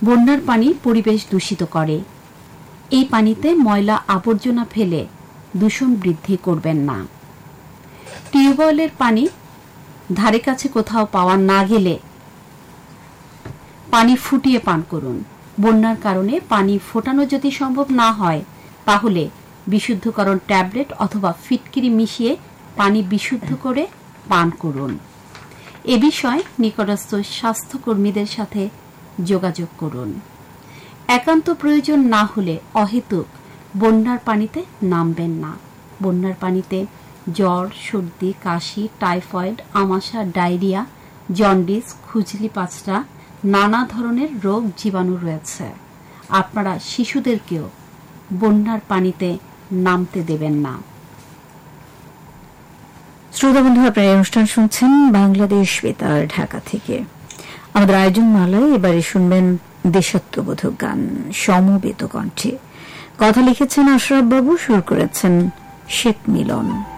বন্যার পানি পরিবেশ দূষিত করে। এই পানিতে ময়লা আবর্জনা ফেলে দূষণ বৃদ্ধি করবেন না। টিউবওয়েলের পানি ধারে কাছে কোথাও পাওয়া না গেলে পানি ফুটিয়ে পান করুন। বন্যার কারণে পানি ফোটানো যদি সম্ভব না হয় তাহলে বিশুদ্ধকরণ ট্যাবলেট অথবা ফিটকিরি মিশিয়ে পানি বিশুদ্ধ করে পান করুন। এ বিষয়ে নিকটস্থ স্বাস্থ্যকর্মীদের সাথে যোগাযোগ করুন। একান্ত প্রয়োজন না হলে অহেতুক বন্যার পানিতে নামবেন না। বন্যার পানিতে জ্বর, সর্দি, কাশি, টাইফয়েড, আমাশা, ডায়রিয়া, জন্ডিস, খুজলি পাঁচটা নানা ধরনের রোগ জীবাণু রয়েছে। আপনারা শিশুদেরকেও বন্যার পানিতে নামতে দেবেন না। শ্রোতা বন্ধু, আপনারা অনুষ্ঠান শুনছেন বাংলাদেশ বেতার ঢাকা থেকে। আমাদের আয়োজন মালায় এবারে শুনবেন দেশাত্মবোধক গান সমবেত কণ্ঠে। কথা লিখেছেন আশরাফ বাবু, সুর করেছেন শেখ মিলন।